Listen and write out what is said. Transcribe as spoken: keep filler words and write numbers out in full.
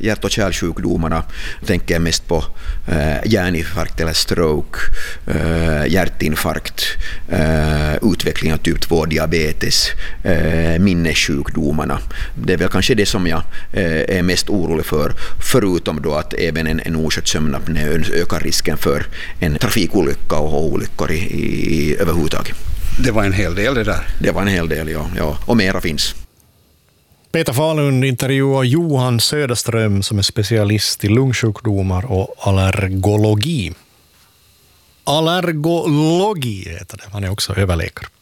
hjärt- och kärlsjukdomarna tänker jag mest på eh, hjärninfarkt eller stroke, eh, hjärtinfarkt, eh, utveckling av typ två diabetes, eh, minnessjukdomarna. Det är väl kanske det som jag eh, är mest orolig för, förutom då att även en, en oskött sömnapné ökar risken för en trafikolycka och olyckor i, i, överhuvudtaget. Det var en hel del det där. Det var en hel del, ja. ja. Och mera finns. Peter Fahlund intervjuar Johan Söderström som är specialist i lungsjukdomar och allergologi. Allergologi heter det, han är också överläkare.